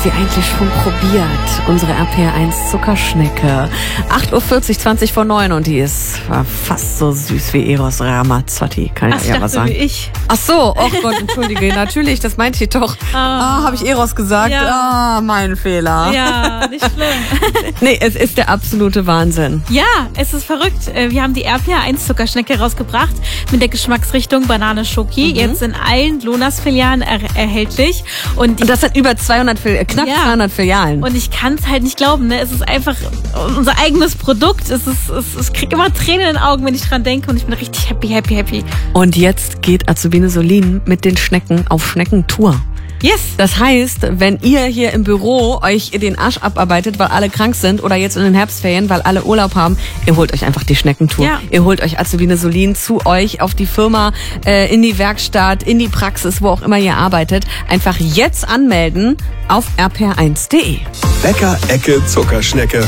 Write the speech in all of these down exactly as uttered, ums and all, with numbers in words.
sie eigentlich schon probiert? Unsere R P R eins Zuckerschnecke. acht Uhr vierzig, zwanzig vor neun und die ist war fast so süß wie Eros Ramazzotti. Kann ich Ach, ja was sagen. Wie ich. Ach so, oh Gott, entschuldige. Natürlich, das meinte ich doch. Ah, oh, habe ich Eros gesagt? Ja. Ah, mein Fehler. Ja, nicht schlimm. Nee, es ist der absolute Wahnsinn. Ja, es ist verrückt. Wir haben die R P R eins Zuckerschnecke rausgebracht mit der Geschmacksrichtung Banane Schoki. Mhm. Jetzt in allen Lonas-Filialen er erhältlich. Und, und das sind über zweihundert, knapp ja. zweihundert Filialen. Und ich kann es halt nicht glauben, ne? Es ist einfach unser eigenes Produkt. Es ist, es, ich kriege immer Tränen in den Augen, wenn ich dran denke. Und ich bin richtig happy, happy, happy. Und jetzt geht Azubine Solin mit den Schnecken auf Schneckentour. Yes. Das heißt, wenn ihr hier im Büro euch den Arsch abarbeitet, weil alle krank sind oder jetzt in den Herbstferien, weil alle Urlaub haben, ihr holt euch einfach die Schneckentour. Ja. Ihr holt euch Azubine Solin zu euch auf die Firma, äh, in die Werkstatt, in die Praxis, wo auch immer ihr arbeitet. Einfach jetzt anmelden auf r p r eins punkt de. Bäcker-Ecke Zuckerschnecke.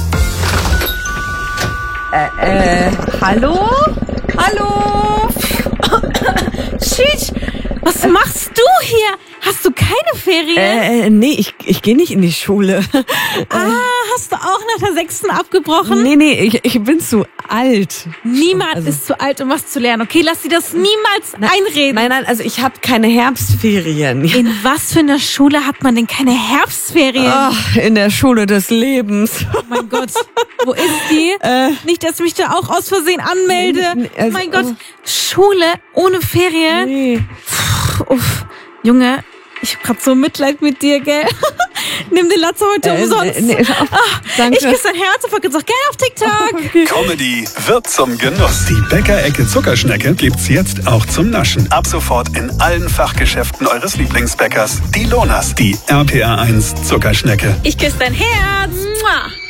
Äh, äh, hallo? Hallo? Schisch, was machst du hier? Hast du keine Ferien? Äh, nee, ich, ich gehe nicht in die Schule. Ah, hast du auch nach der sechsten abgebrochen? Nee, nee, ich, ich bin zu alt. Niemand also, ist zu alt, um was zu lernen. Okay, lass dir das niemals nein, einreden. Nein, nein, also ich habe keine Herbstferien. In was für einer Schule hat man denn keine Herbstferien? Ach, in der Schule des Lebens. Oh mein Gott, wo ist die? Äh, Nicht, dass ich mich da auch aus Versehen anmelde. Nee, also, oh mein Gott, Schule ohne Ferien? Nee. Puh, uff. Junge, ich hab grad so Mitleid mit dir, gell? Nimm den Latze heute äh, umsonst. Nee, nee, Ach, danke. ich küsse dein Herz und vergiss auch gerne auf TikTok. Okay. Comedy wird zum Genuss. Die Bäcker-Ecke Zuckerschnecke gibt's jetzt auch zum Naschen. Ab sofort in allen Fachgeschäften eures Lieblingsbäckers. Die Lonas, die R P R eins Zuckerschnecke. Ich küsse dein Herz. Mua.